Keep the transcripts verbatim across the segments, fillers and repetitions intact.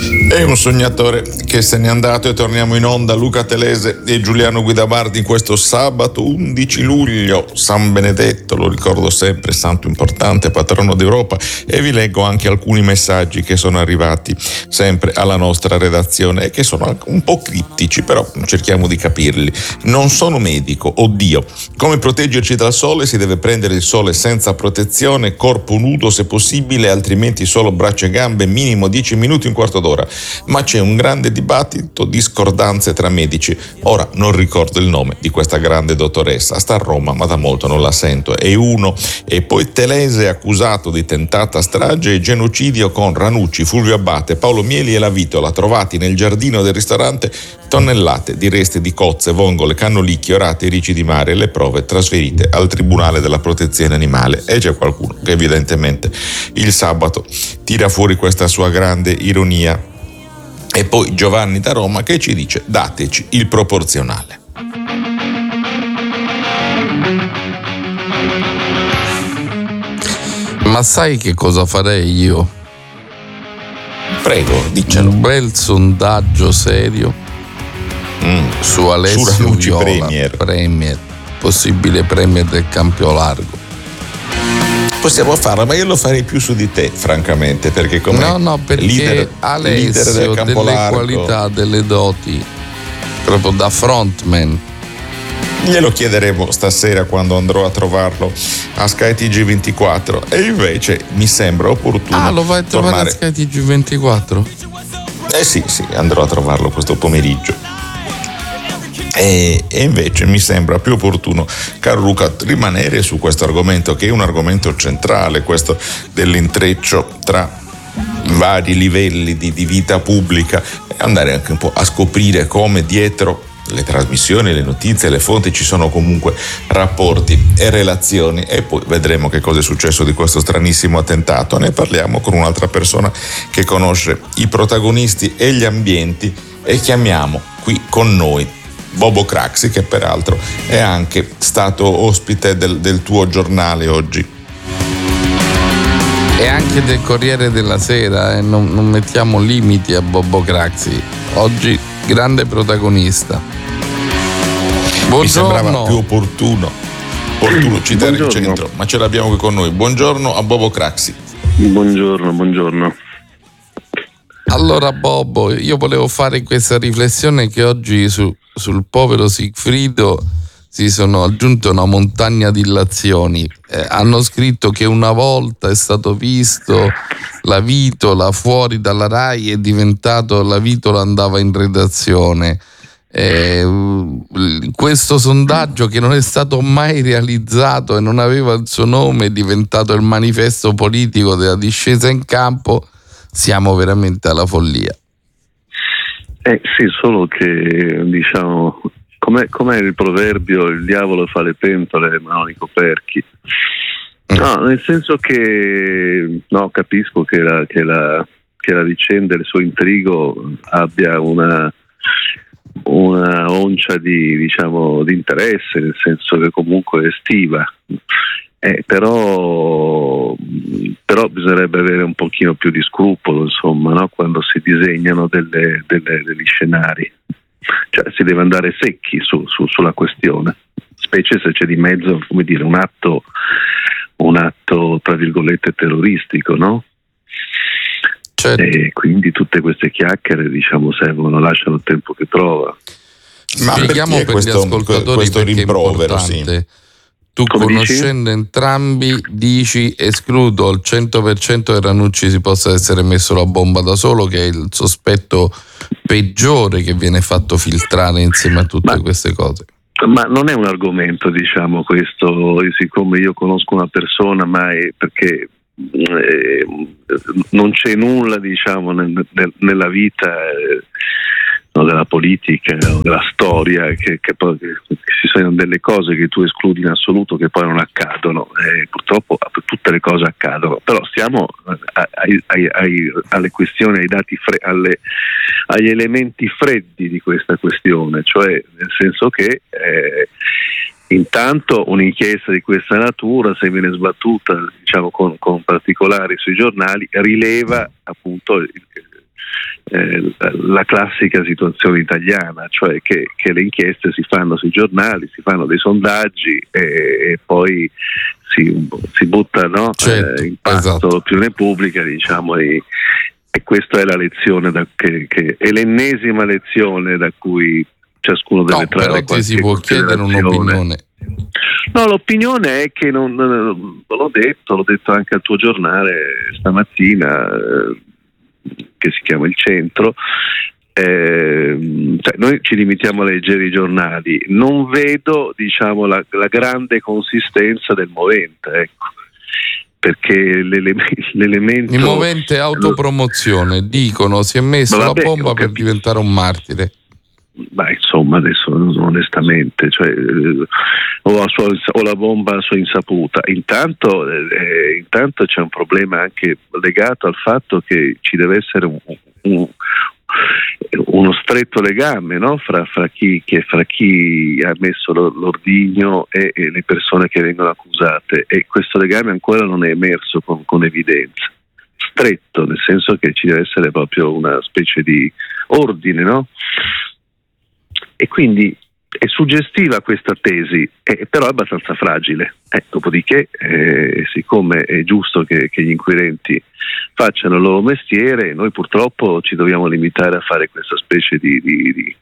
È un sognatore che se n'è andato e torniamo in onda. Luca Telese e Giuliano Guidabardi in questo sabato undici luglio, San Benedetto, lo ricordo sempre, santo importante, patrono d'Europa, e vi leggo anche alcuni messaggi che sono arrivati sempre alla nostra redazione e che sono un po' criptici, però cerchiamo di capirli. Non sono medico, oddio, come proteggerci dal sole? Si deve prendere il sole senza protezione, corpo nudo se possibile, altrimenti solo braccia e gambe, minimo dieci minuti, un quarto d'ora. Ma c'è un grande dibattito, discordanze tra medici. Ora non ricordo il nome di questa grande dottoressa, sta a Roma ma da molto non la sento. È uno. E poi Telese accusato di tentata strage e genocidio con Ranucci, Fulvio Abbate, Paolo Mieli e La Vitola, trovati nel giardino del ristorante tonnellate di resti di cozze, vongole, cannolicchi, orate e ricci di mare, e le prove trasferite al Tribunale della Protezione Animale. E c'è qualcuno che evidentemente il sabato tira fuori questa sua grande ironia. E poi Giovanni da Roma che ci dice: dateci il proporzionale. Ma sai che cosa farei io? Prego, dicelo. Un bel sondaggio serio mm. su Alessio su Ranucci Viola, Premier. Premier, possibile Premier del Campio Largo. Possiamo farlo, ma io lo farei più su di te, francamente, perché come no, no, perché leader, Alessio leader del Campo delle Largo, qualità, delle doti, proprio da frontman. Glielo chiederemo stasera quando andrò a trovarlo a Sky T G ventiquattro, e invece mi sembra opportuno. Ah, lo vai a trovare tornare... a Sky T G ventiquattro? Eh sì, sì, andrò a trovarlo questo pomeriggio. E, e invece mi sembra più opportuno, caro Luca, rimanere su questo argomento, che è un argomento centrale, questo dell'intreccio tra vari livelli di, di vita pubblica, e andare anche un po' a scoprire come dietro le trasmissioni, le notizie, le fonti ci sono comunque rapporti e relazioni. E poi vedremo che cosa è successo di questo stranissimo attentato. Ne parliamo con un'altra persona che conosce i protagonisti e gli ambienti, e chiamiamo qui con noi Bobo Craxi, che peraltro è anche stato ospite del, del tuo giornale oggi. E anche del Corriere della Sera, eh? non, non mettiamo limiti a Bobo Craxi. Oggi grande protagonista. Buongiorno. Mi sembrava più opportuno, opportuno citare il centro, ma ce l'abbiamo qui con noi. Buongiorno a Bobo Craxi. Buongiorno, buongiorno. Allora Bobo, io volevo fare questa riflessione che oggi su, sul povero Sigfrido si sono aggiunte una montagna di illazioni. Eh, hanno scritto che una volta è stato visto la Vitola fuori dalla Rai, è diventato la Vitola andava in redazione. Eh, questo sondaggio che non è stato mai realizzato e non aveva il suo nome è diventato il manifesto politico della discesa in campo. Siamo veramente alla follia. Eh sì, solo che diciamo, com'è, com'è il proverbio, il diavolo fa le pentole ma non i coperchi. No, nel senso che no, capisco che la, che la, che la vicenda e il suo intrigo abbia una una oncia di, diciamo, di interesse, nel senso che comunque è estiva. Eh, però, però bisognerebbe avere un pochino più di scrupolo, insomma, no? Quando si disegnano delle, delle, degli scenari, cioè si deve andare secchi su, su, sulla questione, specie se c'è di mezzo, come dire, un atto, un atto tra virgolette terroristico, no? Certo. E quindi tutte queste chiacchiere, diciamo, servono, lasciano il tempo che trova. Ma spieghiamo per questo, gli ascoltatori questo perché rimprovero, è importante. Sì. Tu Come conoscendo dici? entrambi dici escludo al cento per cento che Ranucci si possa essere messo la bomba da solo, che è il sospetto peggiore che viene fatto filtrare insieme a tutte ma, queste cose. Ma non è un argomento, diciamo, questo, siccome io conosco una persona, ma è perché eh, non c'è nulla, diciamo, nel, nel, nella vita eh, no, della politica o della storia che, che poi che ci sono delle cose che tu escludi in assoluto che poi non accadono, eh, purtroppo tutte le cose accadono, però stiamo ai, ai, ai, alle questioni, ai dati fre- alle, agli elementi freddi di questa questione, cioè nel senso che eh, intanto un'inchiesta di questa natura, se viene sbattuta, diciamo, con, con particolari sui giornali, rileva appunto il, eh, la classica situazione italiana, cioè che, che le inchieste si fanno sui giornali, si fanno dei sondaggi e, e poi si, si butta, no? Certo, eh, in patto esatto. l'opinione pubblica, diciamo, e, e questa è la lezione da, che, che è l'ennesima lezione da cui ciascuno deve no, trarre però qualche ti si può chiedere un'opinione. No, l'opinione è che non, non l'ho detto, l'ho detto anche al tuo giornale stamattina, eh, che si chiama Il Centro. Eh, cioè noi ci limitiamo a leggere i giornali, non vedo, diciamo, la, la grande consistenza del movente, ecco, perché l'elemento il movente autopromozione, dicono si è messo vabbè, la bomba per diventare un martire. Ma insomma, adesso onestamente, cioè, eh, o, a sua, o la bomba a sua insaputa. Intanto, eh, intanto c'è un problema anche legato al fatto che ci deve essere un, un, uno stretto legame, no? fra, fra, chi, che, fra chi ha messo l'ordigno e, e le persone che vengono accusate, e questo legame ancora non è emerso con, con evidenza. Stretto, nel senso che ci deve essere proprio una specie di ordine, no? E quindi è suggestiva questa tesi, eh, però è abbastanza fragile. Eh, dopodiché, eh, siccome è giusto che, che gli inquirenti facciano il loro mestiere, noi purtroppo ci dobbiamo limitare a fare questa specie di, di, di,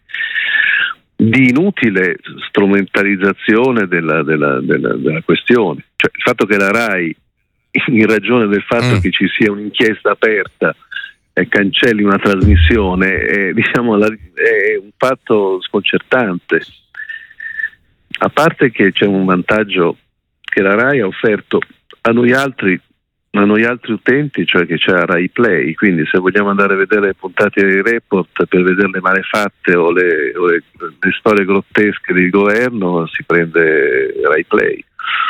di inutile strumentalizzazione della, della, della, della questione. Cioè, il fatto che la RAI, in ragione del fatto mm. che ci sia un'inchiesta aperta, e cancelli una trasmissione, è, diciamo, la, è un fatto sconcertante. A parte che c'è un vantaggio che la RAI ha offerto a noi altri, a noi altri utenti, cioè che c'è la RAI Play, quindi se vogliamo andare a vedere le puntate dei report per vedere le malefatte o le, o le, le storie grottesche del governo, si prende RAI Play.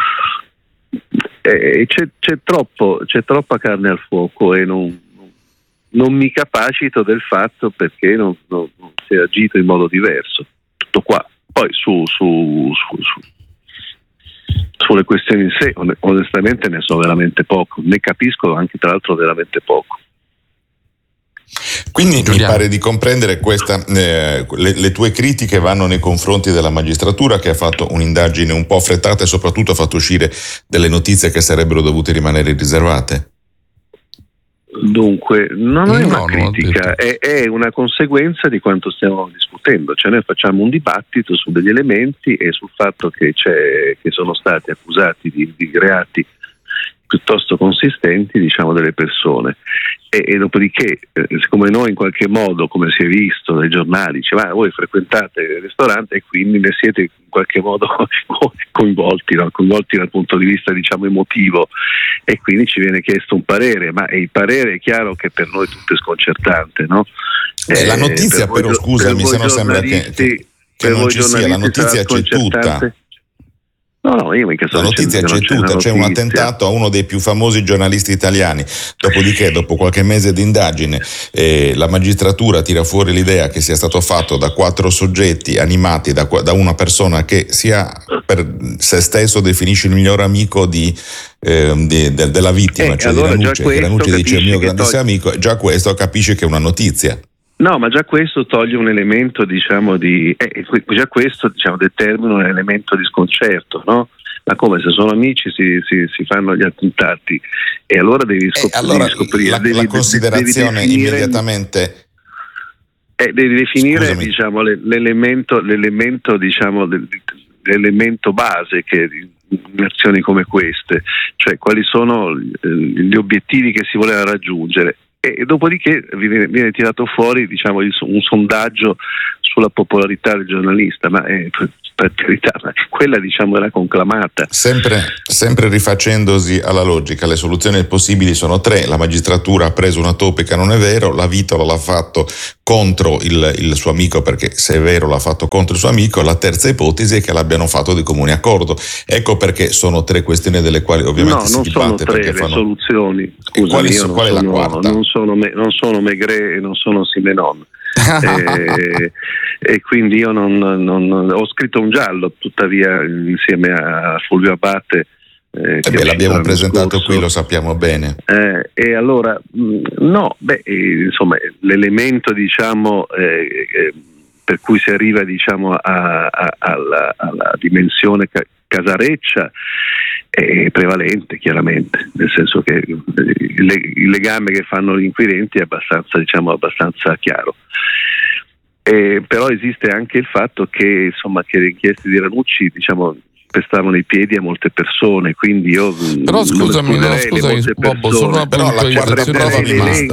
E c'è, c'è, troppo, c'è troppa carne al fuoco e non non mi capacito del fatto perché non, non, non si è agito in modo diverso. Tutto qua. Poi su, su, su, su sulle questioni in sé, onestamente ne so veramente poco, ne capisco anche tra l'altro veramente poco. Quindi Giuliano, mi pare di comprendere questa, eh, le, le tue critiche vanno nei confronti della magistratura, che ha fatto un'indagine un po' affrettata e soprattutto ha fatto uscire delle notizie che sarebbero dovute rimanere riservate. Dunque, non è una no, critica, è, è una conseguenza di quanto stiamo discutendo, cioè noi facciamo un dibattito su degli elementi e sul fatto che, c'è, che sono stati accusati di, di reati piuttosto consistenti, diciamo, delle persone. E, e dopodiché, eh, siccome noi in qualche modo, come si è visto dai giornali, dice, ma voi frequentate il ristorante e quindi ne siete in qualche modo coinvolti, no? coinvolti dal punto di vista, diciamo, emotivo, e quindi ci viene chiesto un parere, ma il parere è chiaro che per noi tutto è sconcertante, no? Eh, la notizia per però, voi, scusami, per se non sembra che, che, che non ci sia, la notizia c'è tutta. No, no, io mica sto la notizia c'è tutta, c'è un attentato a uno dei più famosi giornalisti italiani, dopodiché dopo qualche mese di indagine eh, la magistratura tira fuori l'idea che sia stato fatto da quattro soggetti animati da, da una persona che sia per se stesso definisce il miglior amico di, eh, di, de, della vittima, eh, cioè allora di Ranucci, che Ranucci dice il mio grandissimo togli... amico, già questo capisce che è una notizia. No, ma già questo toglie un elemento, diciamo, di eh, già questo, diciamo, determina un elemento di sconcerto, no? Ma come, se sono amici si, si, si fanno gli attentati, e allora devi, scop- eh, allora, devi scoprire la, devi, la considerazione devi definire, immediatamente eh, devi definire Scusami. diciamo, l'elemento, l'elemento, diciamo, l'elemento base che in azioni come queste, cioè quali sono gli obiettivi che si voleva raggiungere. E dopodiché viene, viene tirato fuori, diciamo, un sondaggio sulla popolarità del giornalista, ma è, per carità, ma quella, diciamo, era conclamata. Sempre, sempre rifacendosi alla logica, le soluzioni possibili sono tre: la magistratura ha preso una topica, non è vero, la Vitola l'ha fatto contro il, il suo amico, perché se è vero l'ha fatto contro il suo amico, la terza ipotesi è che l'abbiano fatto di comune accordo. Ecco perché sono tre questioni delle quali ovviamente no, si dibatte. No, non sono tre le fanno... soluzioni. Scusami, quali, io non qual è sono, la quarta? Non sono, non sono Maigret e non sono Simenon. e, e quindi io non, non, non ho scritto un giallo, tuttavia insieme a Fulvio Abate Eh, eh beh, l'abbiamo presentato scorso. Qui, lo sappiamo bene. Eh, e allora, mh, no, beh, eh, insomma, l'elemento, diciamo, eh, eh, per cui si arriva, diciamo, a, a, alla, alla dimensione ca- casareccia è prevalente, chiaramente, nel senso che il, il legame che fanno gli inquirenti è abbastanza, diciamo, abbastanza chiaro. Eh, però esiste anche il fatto che, insomma, che le inchieste di Ranucci, diciamo, pestavano i piedi a molte persone, quindi io però scusami, no, scusami Bobbo, solo una puntualizzazione.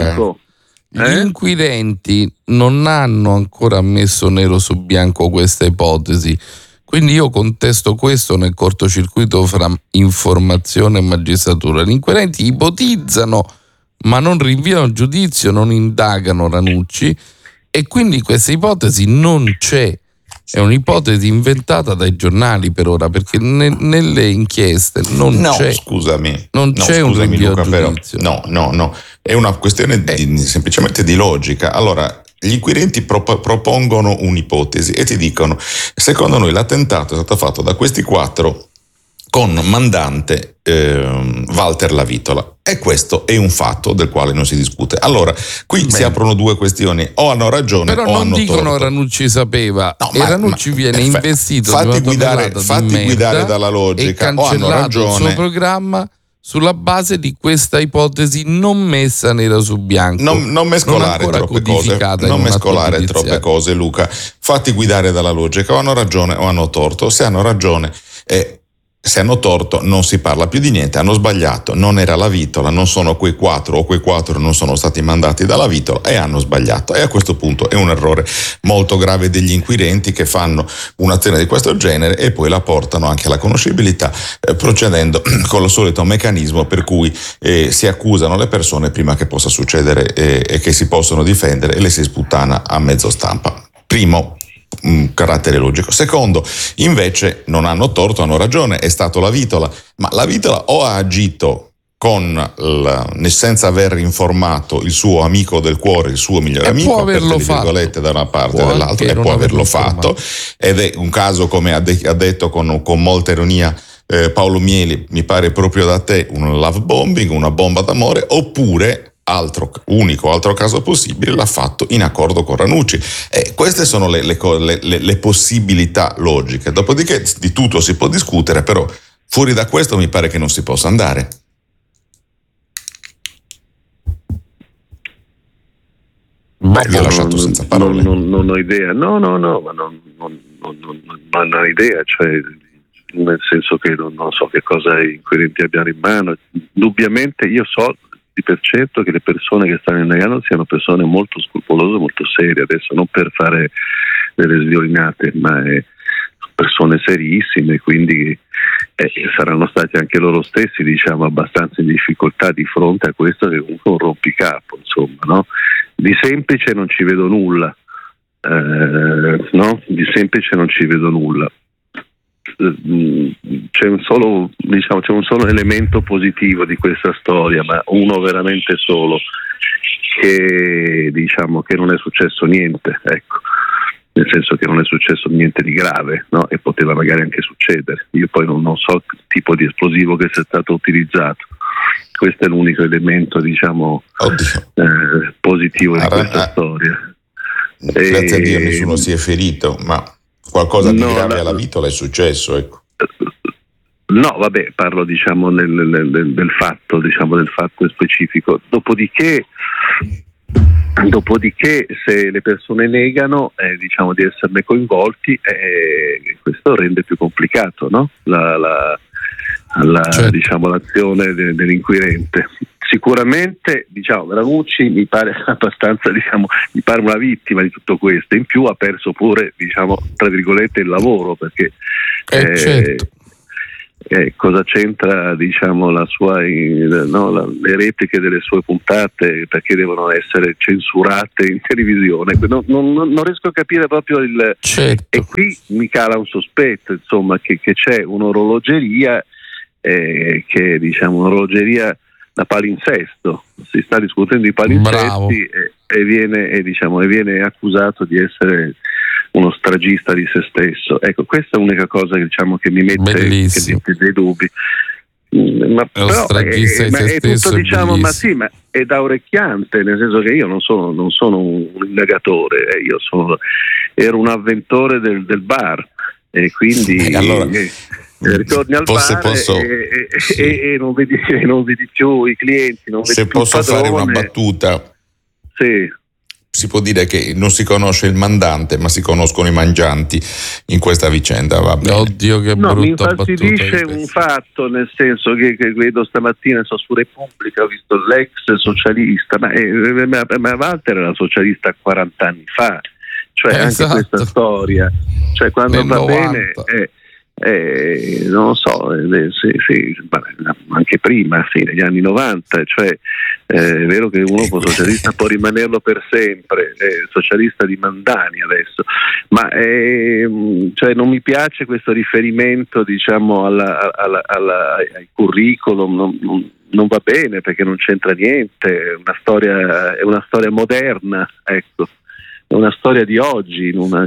Gli eh? inquirenti non hanno ancora ammesso nero su bianco questa ipotesi, quindi io contesto questo nel cortocircuito fra informazione e magistratura. Gli inquirenti ipotizzano ma non rinviano a giudizio, non indagano Ranucci, e quindi questa ipotesi non c'è. È un'ipotesi inventata dai giornali per ora, perché ne, nelle inchieste non no, c'è. Scusami, non no, c'è scusami, un rinvio Luca, a giudizio. Però, no, no, no. È una questione di, semplicemente di logica. Allora, gli inquirenti prop- propongono un'ipotesi e ti dicono: secondo noi l'attentato è stato fatto da questi quattro con mandante eh, Walter Lavitola, e questo è un fatto del quale non si discute. Allora, qui Beh. si aprono due questioni: o hanno ragione però o hanno torto. Però non dicono Ranucci sapeva, no, e ma, Ranucci ma, viene perfetto. investito fatti guidare, fatti guidare dalla logica, e cancellato il suo programma sulla base di questa ipotesi non messa nera su bianco. Non, non mescolare non troppe cose, non mescolare troppe cose, Luca. Fatti guidare dalla logica: o hanno ragione o hanno torto. Se hanno ragione, eh, se hanno torto non si parla più di niente. Hanno sbagliato, non era Lavitola, non sono quei quattro, o quei quattro non sono stati mandati da Lavitola, e hanno sbagliato. E a questo punto è un errore molto grave degli inquirenti, che fanno un'azione di questo genere e poi la portano anche alla conoscibilità, eh, procedendo con il solito meccanismo per cui eh, si accusano le persone prima che possa succedere eh, e che si possono difendere, e le si sputtana a mezzo stampa. Primo un carattere logico. Secondo, invece, non hanno torto, hanno ragione, è stato Lavitola, ma Lavitola o ha agito con l, senza aver informato il suo amico del cuore, il suo migliore e amico, può averlo per fatto. virgolette, da una parte può e dall'altra, e può averlo fatto, ed è un caso, come ha, de- ha detto con, con molta ironia eh, Paolo Mieli, mi pare proprio da te, un love bombing, una bomba d'amore, oppure altro unico altro caso possibile, l'ha fatto in accordo con Ranucci. E queste sono le, le, le, le possibilità logiche. Dopodiché di tutto si può discutere, però fuori da questo mi pare che non si possa andare. Beh, vi ho lasciato senza parole. Non, non, non ho idea, no, no, no, ma non, non, non, non, non ho idea, cioè, nel senso che non, non so che cosa i inquirenti abbiano in mano. Indubbiamente io so di per certo che le persone che stanno indagando siano persone molto scrupolose, molto serie, adesso non per fare delle sviolinate, ma è persone serissime, quindi eh, saranno stati anche loro stessi, diciamo, abbastanza in difficoltà di fronte a questo, che comunque è un rompicapo, insomma, no? Di semplice non ci vedo nulla, eh, no? Di semplice non ci vedo nulla. C'è un solo, diciamo, c'è un solo elemento positivo di questa storia, ma uno veramente solo, che diciamo che non è successo niente, ecco, nel senso che non è successo niente di grave, no? E poteva magari anche succedere. Io poi non, non so il tipo di esplosivo che sia stato utilizzato. Questo è l'unico elemento, diciamo, eh, positivo di questa ah, storia. Grazie e, a Dio nessuno si è ferito, ma qualcosa di no, grave alla Lavitola è successo, ecco. No, vabbè, parlo, diciamo, nel, nel, nel, del fatto, diciamo, del fatto specifico. Dopodiché, dopodiché se le persone negano, eh, diciamo, di esserne coinvolti, eh, questo rende più complicato, no? La, la, la, certo. diciamo, l'azione de, dell'inquirente. Sicuramente, diciamo, Ranucci mi pare abbastanza, diciamo, mi pare una vittima di tutto questo. In più ha perso pure, diciamo, tra virgolette, il lavoro, perché eh, eh, certo. eh, cosa c'entra, diciamo, la sua, no, la, le repliche delle sue puntate, perché devono essere censurate in televisione? Non, non, non riesco a capire proprio il. Certo. E qui mi cala un sospetto, insomma, che, che c'è un'orologeria eh, che, diciamo, un'orologeria da palinsesto, si sta discutendo di palinsesti e, e, viene, e, diciamo, e viene accusato di essere uno stragista di se stesso. Ecco, questa è l'unica cosa che, diciamo, che mi mette, che mette dei dubbi. Ma, però, è, ma è tutto, diciamo, ma sì, ma è da orecchiante, nel senso che io non sono, non sono un indagatore, eh, io sono, ero un avventore del, del bar, e quindi eh, allora, eh, ritorni al posso, bar posso, e, sì. e, e non, vedi, non vedi più i clienti, non vedi se più posso il padrone. fare una battuta, sì. Si può dire che non si conosce il mandante, ma si conoscono i mangianti in questa vicenda, va bene. Oddio, che no, brutta mi infastidisce battuta un fatto, nel senso che, che vedo stamattina, so, su Repubblica, ho visto l'ex socialista, ma, eh, ma, ma Walter era socialista quaranta anni fa, cioè esatto. Anche questa storia, cioè quando Nel va novanta. bene... Eh, Eh, non lo so, eh, sì, sì, anche prima, sì, negli anni novanta, cioè eh, è vero che uno può socialista può rimanerlo per sempre, eh, socialista di Mandani adesso, ma eh, cioè non mi piace questo riferimento, diciamo, alla, alla, alla, ai curriculum, non, non, non va bene perché non c'entra niente, è una storia, è una storia moderna, ecco, è una storia di oggi, una,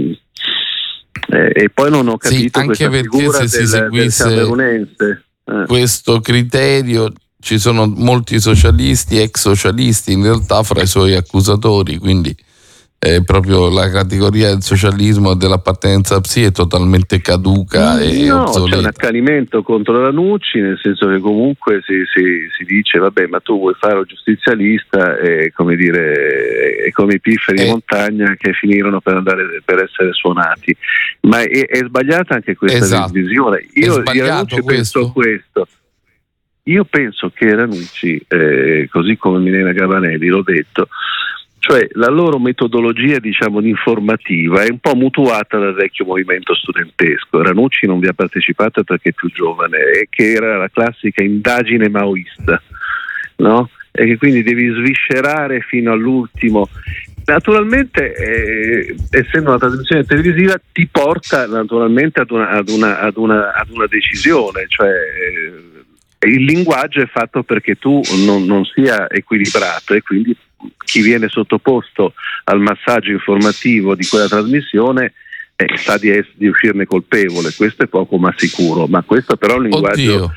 Eh, e poi non ho capito, sì, anche perché se si del, seguisse del eh. questo criterio ci sono molti socialisti, ex socialisti in realtà fra i suoi accusatori, quindi è proprio la categoria del socialismo e dell'appartenenza a P S I è totalmente caduca e no, obsoleta. C'è un accanimento contro Ranucci, nel senso che comunque si, si, si dice vabbè, ma tu vuoi fare un giustizialista, e come dire, è come i pifferi eh. di montagna che finirono per andare per essere suonati, ma è, è sbagliata anche questa esatto. visione. Io di Ranucci penso questo. Io penso che Ranucci, eh, così come Milena Gabanelli, l'ho detto, cioè la loro metodologia, diciamo, informativa è un po' mutuata dal vecchio movimento studentesco. Ranucci non vi ha partecipato perché è più giovane, e che era la classica indagine maoista, no? E che quindi devi sviscerare fino all'ultimo. Naturalmente, eh, essendo una trasmissione televisiva, ti porta naturalmente ad una, ad una, ad una, ad una decisione, cioè eh, il linguaggio è fatto perché tu non, non sia equilibrato, e quindi chi viene sottoposto al massaggio informativo di quella trasmissione eh, sa di, es- di uscirne colpevole. Questo è poco ma sicuro, ma questo però è un linguaggio Oddio.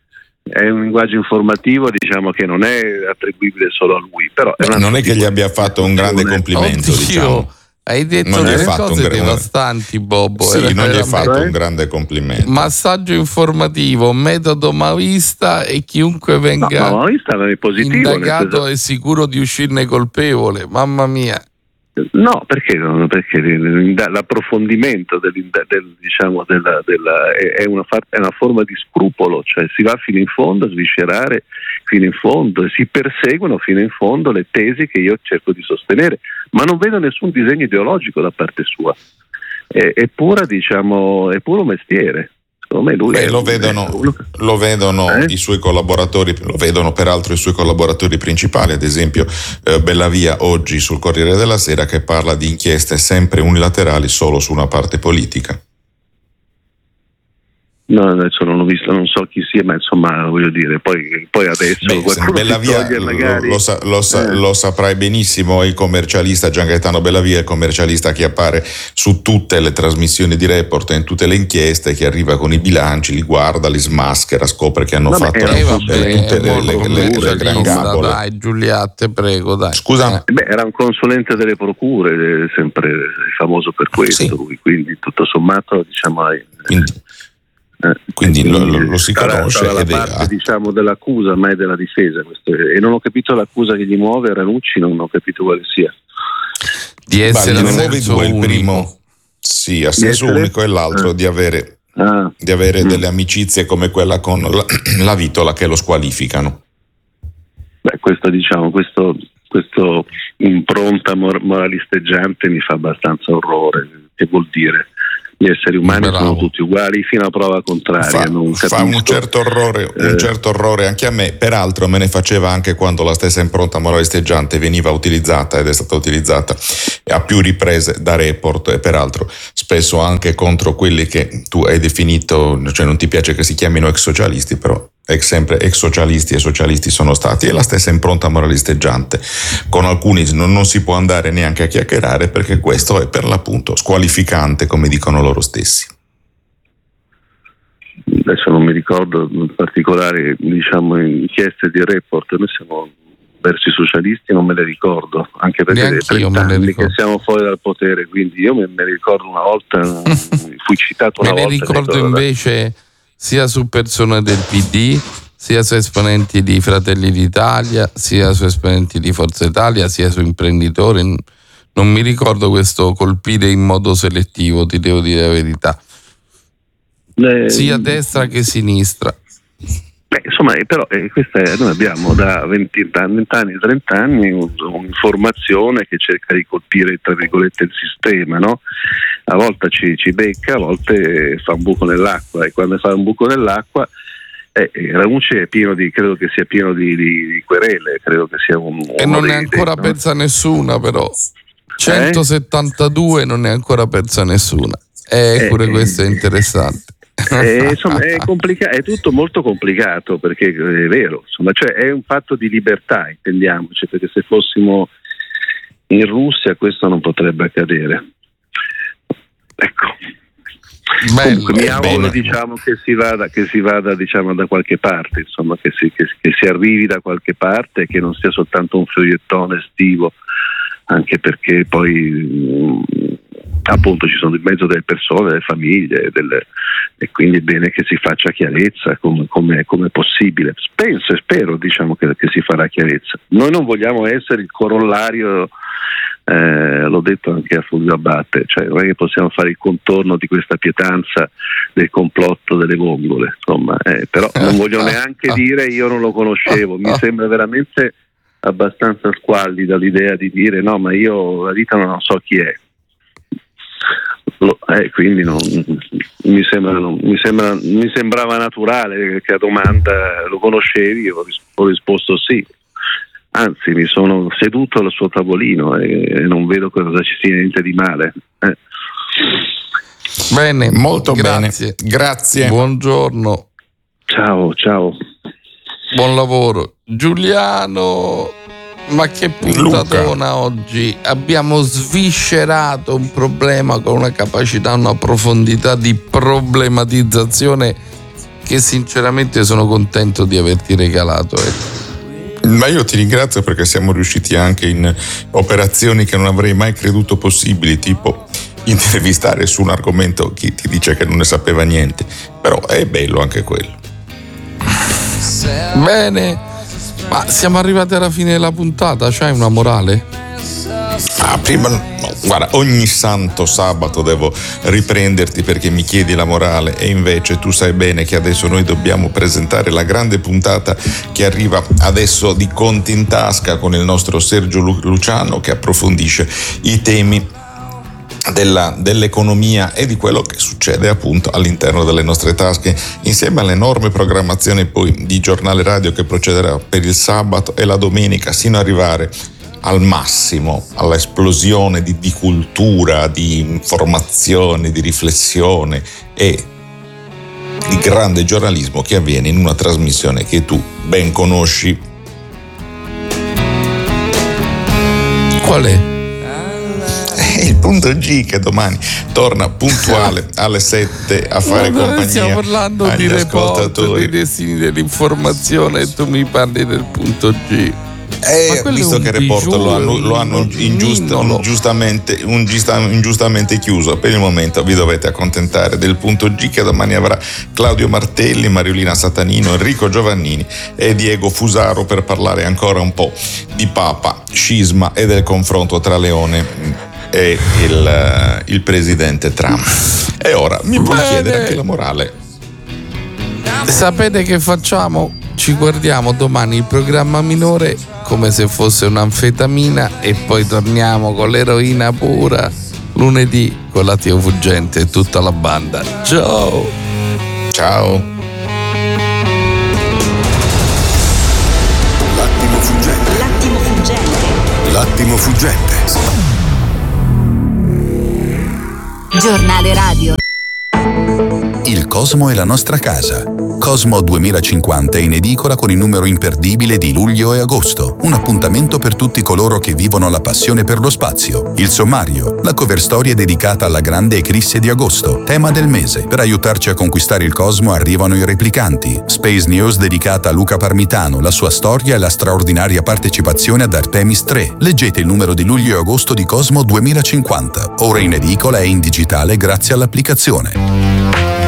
è un linguaggio informativo, diciamo, che non è attribuibile solo a lui, però è Beh, non è che gli abbia fatto un grande complimento. Oddio. Diciamo. Hai detto non delle fatto cose un gra- devastanti, Bobbo. Sì, Era non gli hai veramente... fatto un grande complimento. Massaggio informativo, metodo maoista, e chiunque venga no, è positivo, indagato senso... è sicuro di uscirne colpevole. Mamma mia. No, perché, no, perché l'approfondimento del, del, diciamo, della, della, è, una, è una forma di scrupolo, cioè si va fino in fondo a sviscerare fino in fondo e si perseguono fino in fondo le tesi che io cerco di sostenere, ma non vedo nessun disegno ideologico da parte sua, è, è pura, diciamo, è puro mestiere. Me lui Beh, è, lo vedono, uno... lo vedono eh? i suoi collaboratori, lo vedono peraltro i suoi collaboratori principali, ad esempio eh, Bellavia oggi sul Corriere della Sera, che parla di inchieste sempre unilaterali solo su una parte politica. No, adesso non ho visto, non so chi sia, ma insomma, voglio dire, poi, poi adesso Beh, qualcuno Bellavia, toglie, magari... lo, sa, lo, sa, eh. lo saprai benissimo, il commercialista Gian Gaetano Bellavia, il commercialista che appare su tutte le trasmissioni di Report, in tutte le inchieste, che arriva con i bilanci, li guarda, li smaschera, scopre che hanno Vabbè, fatto eh, vabbè, tutte le, le, le, le gran gabole. Dai, Giuliatte, prego, dai. Scusa? Eh. Beh, era un consulente delle procure, sempre famoso per questo, sì. lui, quindi tutto sommato, diciamo... Quindi, Eh, quindi lo, lo, lo si conosce dalla ed parte, è, diciamo, dell'accusa, ma è della difesa, questo è, e non ho capito l'accusa che gli muove Ranucci, non ho capito quale sia. Di essere ne a muove senso due, il unico. primo sì, a senso essere? unico, e l'altro ah. di avere, ah. di avere mm. delle amicizie come quella con la, la Vitola, che lo squalificano. Beh, questo, diciamo, questo, questo impronta mor- moralisteggiante mi fa abbastanza orrore. Che vuol dire? Gli esseri umani Bravo. sono tutti uguali fino a prova contraria. Fa, non fa un capisco. certo orrore, un eh. certo orrore anche a me, peraltro me ne faceva anche quando la stessa impronta moralisteggiante veniva utilizzata, ed è stata utilizzata a più riprese da Report, e peraltro spesso anche contro quelli che tu hai definito, cioè non ti piace che si chiamino ex socialisti, però ex sempre ex socialisti e socialisti sono stati, e la stessa impronta moralisteggiante. Con alcuni non, non si può andare neanche a chiacchierare, perché questo è per l'appunto squalificante, come dicono loro stessi. adesso non mi ricordo in particolare, diciamo, inchieste di Report, noi siamo verso i socialisti, non me le ricordo, anche perché è trenta anni che siamo fuori dal potere, quindi io me ne ricordo una volta, fui citato una me volta. Me ne ricordo invece sia su persone del P D, sia su esponenti di Fratelli d'Italia, sia su esponenti di Forza Italia, sia su imprenditori. Non mi ricordo questo colpire in modo selettivo, ti devo dire la verità, eh, sia destra che sinistra. Beh, insomma, però eh, questa è, noi abbiamo da venti anni, trenta anni un'informazione che cerca di colpire, tra virgolette, il sistema, no? A volte ci, ci becca, a volte fa un buco nell'acqua, e quando fa un buco nell'acqua eh, Ranucci è pieno di, credo che sia pieno di, di, di querele, credo che sia un e non ne ha ancora persa nessuna, però centosettantadue eh? non ne ha ancora persa nessuna, e pure eh, questo è interessante. Eh, insomma, è, complica- è tutto molto complicato, perché è vero, insomma, cioè è un fatto di libertà, intendiamoci, perché se fossimo in Russia questo non potrebbe accadere. Ecco. Bello, Comunque mi auguro, diciamo, che si vada, che si vada diciamo, da qualche parte, insomma, che si, che, che si arrivi da qualche parte, che non sia soltanto un fogliettone estivo, anche perché poi appunto ci sono in mezzo delle persone, delle famiglie, delle, e quindi è bene che si faccia chiarezza come, come, come è possibile. Penso e spero, diciamo, che, che si farà chiarezza. Noi non vogliamo essere il corollario, eh, l'ho detto anche a Fulvio Abate, cioè non è che possiamo fare il contorno di questa pietanza del complotto delle vongole, insomma, eh, però non voglio neanche dire io non lo conoscevo, mi sembra veramente abbastanza squallida l'idea di dire no, ma io la vita non so chi è. Lo, eh, quindi non, mi, sembra, non, mi, sembra, mi sembrava naturale che a domanda lo conoscevi, ho, ho risposto sì, anzi mi sono seduto al suo tavolino e, e non vedo cosa ci sia niente di male. eh. Bene, molto grazie. bene, grazie, buongiorno, ciao ciao, buon lavoro Giuliano. Ma che puntatona oggi, abbiamo sviscerato un problema con una capacità, una profondità di problematizzazione che sinceramente sono contento di averti regalato. Eh. Ma io ti ringrazio, perché siamo riusciti anche in operazioni che non avrei mai creduto possibili, tipo intervistare su un argomento chi ti dice che non ne sapeva niente, però è bello anche quello. Bene. Ma siamo arrivati alla fine della puntata, c'hai una morale? Ah, prima no, guarda, ogni santo sabato devo riprenderti perché mi chiedi la morale, e invece tu sai bene che adesso noi dobbiamo presentare la grande puntata che arriva adesso di Conti in Tasca con il nostro Sergio Luciano, che approfondisce i temi Della, dell'economia e di quello che succede appunto all'interno delle nostre tasche, insieme all'enorme programmazione poi di giornale radio che procederà per il sabato e la domenica, sino ad arrivare al massimo, all'esplosione di, di cultura, di informazione, di riflessione e di grande giornalismo che avviene in una trasmissione che tu ben conosci. Qual è? Il punto G, che domani torna puntuale alle sette a fare no, compagnia. Stiamo parlando agli di report, dei destini dell'informazione, e tu mi parli del punto G. Eh, visto che il report lo hanno, lo hanno ingiusta, ingiustamente, ingiustamente chiuso, per il momento vi dovete accontentare del punto G, che domani avrà Claudio Martelli, Mariolina Satanino, Enrico Giovannini e Diego Fusaro per parlare ancora un po' di Papa, scisma e del confronto tra Leone e il, il presidente Trump. E ora mi puoi chiedere anche la morale. Sapete che facciamo? Ci guardiamo domani il programma minore come se fosse un'anfetamina, e poi torniamo con l'eroina pura lunedì con la Tio Fuggente e tutta la banda. Ciao! Ciao! L'attimo fuggente. L'attimo fuggente. L'attimo fuggente. Giornale radio. Il Cosmo è la nostra casa. Cosmo duemilacinquanta è in edicola con il numero imperdibile di luglio e agosto. Un appuntamento per tutti coloro che vivono la passione per lo spazio. Il sommario, la cover story è dedicata alla grande eclisse di agosto, tema del mese. Per aiutarci a conquistare il Cosmo arrivano i replicanti. Space News dedicata a Luca Parmitano, la sua storia e la straordinaria partecipazione ad Artemis tre. Leggete il numero di luglio e agosto di Cosmo duemilacinquanta, ora in edicola e in digitale grazie all'applicazione.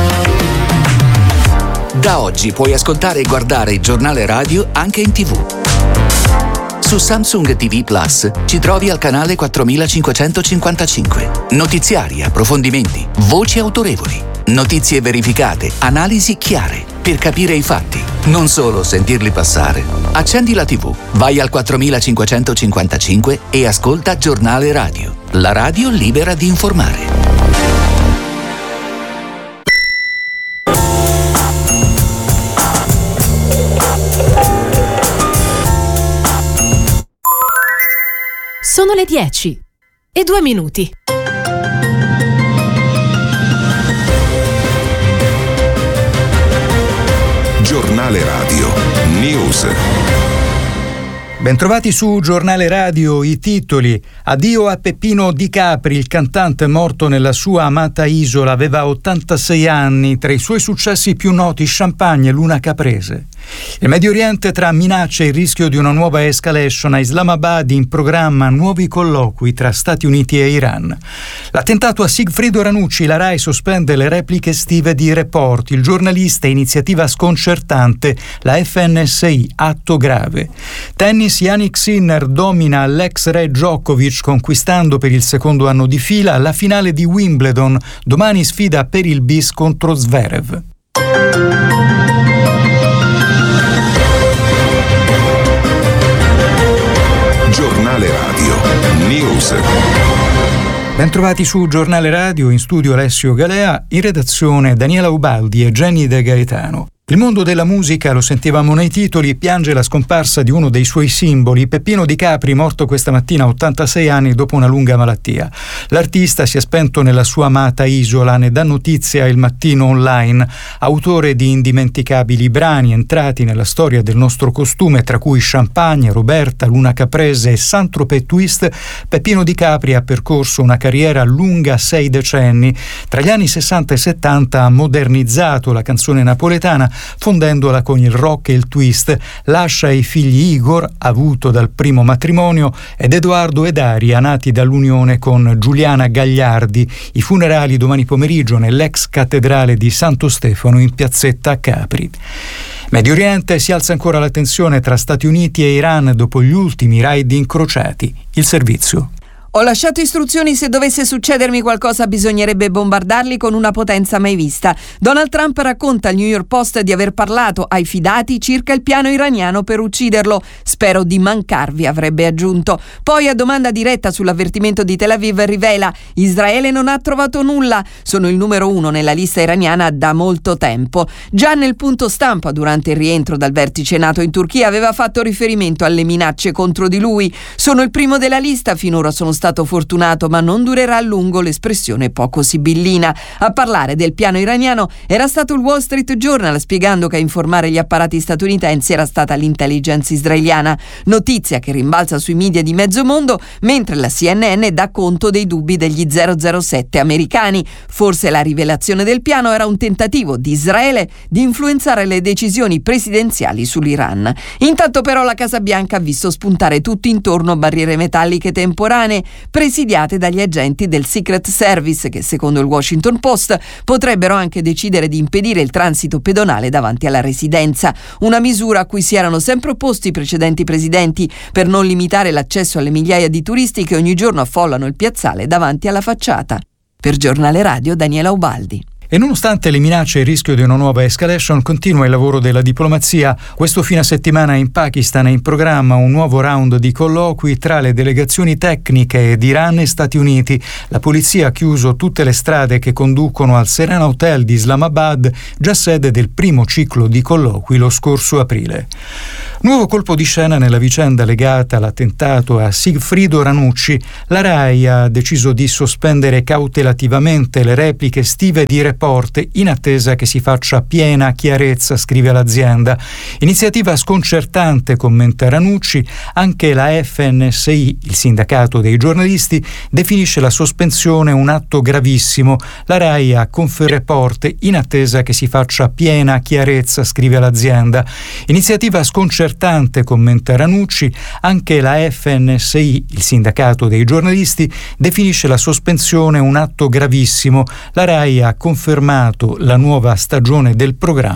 Da oggi puoi ascoltare e guardare il giornale radio anche in tivù. Su Samsung ti vu Plus ci trovi al canale quattromilacinquecentocinquantacinque. Notiziari, approfondimenti, voci autorevoli, notizie verificate, analisi chiare, per capire i fatti, non solo sentirli passare. Accendi la tivù, vai al quattromilacinquecentocinquantacinque e ascolta Giornale Radio, la radio libera di informare. Sono le dieci e due minuti. Giornale Radio News. Bentrovati su Giornale Radio, i titoli. Addio a Peppino Di Capri, il cantante morto nella sua amata isola, aveva ottantasei anni, tra i suoi successi più noti Champagne e Luna Caprese. Il Medio Oriente tra minacce e il rischio di una nuova escalation, a Islamabad in programma nuovi colloqui tra Stati Uniti e Iran. L'attentato a Sigfrido Ranucci, la RAI sospende le repliche estive di Report, il giornalista iniziativa sconcertante, la F N S I, atto grave. Tennis, Jannik Sinner domina l'ex re Djokovic conquistando per il secondo anno di fila la finale di Wimbledon, domani sfida per il bis contro Zverev. Giornale Radio News. Bentrovati su Giornale Radio, in studio Alessio Galea, in redazione Daniela Ubaldi e Jenny De Gaetano. Il mondo della musica, lo sentivamo nei titoli, piange la scomparsa di uno dei suoi simboli, Peppino Di Capri, morto questa mattina a ottantasei anni dopo una lunga malattia. L'artista si è spento nella sua amata isola, ne dà notizia Il Mattino Online, autore di indimenticabili brani entrati nella storia del nostro costume, tra cui Champagne, Roberta, Luna Caprese e Saint-Tropez Twist. Peppino Di Capri ha percorso una carriera lunga sei decenni. Tra gli anni sessanta e settanta ha modernizzato la canzone napoletana, fondendola con il rock e il twist. Lascia i figli Igor, avuto dal primo matrimonio, ed Edoardo e Daria, nati dall'unione con Giuliana Gagliardi. I funerali domani pomeriggio nell'ex cattedrale di Santo Stefano in piazzetta a Capri. Medio Oriente, si alza ancora la tensione tra Stati Uniti e Iran dopo gli ultimi raid incrociati. Il servizio. Ho lasciato istruzioni: se dovesse succedermi qualcosa bisognerebbe bombardarli con una potenza mai vista. Donald Trump racconta al New York Post di aver parlato ai fidati circa il piano iraniano per ucciderlo. Spero di mancarvi, avrebbe aggiunto. Poi, a domanda diretta sull'avvertimento di Tel Aviv, rivela: Israele non ha trovato nulla, sono il numero uno nella lista iraniana da molto tempo. Già nel punto stampa durante il rientro dal vertice NATO in Turchia aveva fatto riferimento alle minacce contro di lui. Sono il primo della lista, finora sono stato stato fortunato, ma non durerà a lungo, l'espressione poco sibillina. A parlare del piano iraniano era stato il Wall Street Journal, spiegando che a informare gli apparati statunitensi era stata l'intelligence israeliana, notizia che rimbalza sui media di mezzo mondo, mentre la C N N dà conto dei dubbi degli zero zero sette americani. Forse la rivelazione del piano era un tentativo di Israele di influenzare le decisioni presidenziali sull'Iran. Intanto però la Casa Bianca ha visto spuntare tutto intorno barriere metalliche temporanee presidiate dagli agenti del Secret Service, che secondo il Washington Post potrebbero anche decidere di impedire il transito pedonale davanti alla residenza, una misura a cui si erano sempre opposti i precedenti presidenti per non limitare l'accesso alle migliaia di turisti che ogni giorno affollano il piazzale davanti alla facciata. Per Giornale Radio, Daniela Ubaldi. E nonostante le minacce e il rischio di una nuova escalation, continua il lavoro della diplomazia. Questo fine settimana in Pakistan è in programma un nuovo round di colloqui tra le delegazioni tecniche di Iran e Stati Uniti. La polizia ha chiuso tutte le strade che conducono al Serena Hotel di Islamabad, già sede del primo ciclo di colloqui lo scorso aprile. Nuovo colpo di scena nella vicenda legata all'attentato a Sigfrido Ranucci. La RAI ha deciso di sospendere cautelativamente le repliche estive di Report in attesa che si faccia piena chiarezza, scrive l'azienda. Iniziativa sconcertante, commenta Ranucci. Anche la F N S I, il sindacato dei giornalisti, definisce la sospensione un atto gravissimo. La RAI ha confermato Report in attesa che si faccia piena chiarezza, scrive l'azienda. Iniziativa sconcertante, commenta Ranucci. Anche la F N S I, il sindacato dei giornalisti, definisce la sospensione un atto gravissimo. La RAI ha confermato la nuova stagione del programma